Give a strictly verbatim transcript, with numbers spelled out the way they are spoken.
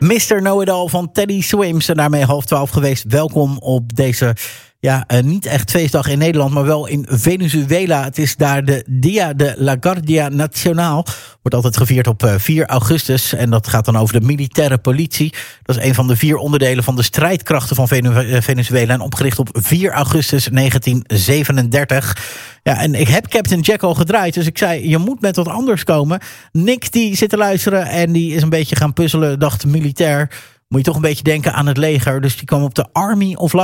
mister Know-it-all van Teddy Swims. En daarmee half twaalf geweest. Welkom op deze, ja, uh, niet echt feestdag in Nederland, maar wel in Venezuela. Het is daar de Dia de la Guardia Nacional. Wordt altijd gevierd op uh, vier augustus. En dat gaat dan over de militaire politie. Dat is een van de vier onderdelen van de strijdkrachten van Venezuela. En opgericht op vier augustus negentien zevenendertig. Ja, en ik heb Captain Jack al gedraaid. Dus ik zei, je moet met wat anders komen. Nick die zit te luisteren en die is een beetje gaan puzzelen. Dacht, militair, moet je toch een beetje denken aan het leger. Dus die kwam op de Army of Life.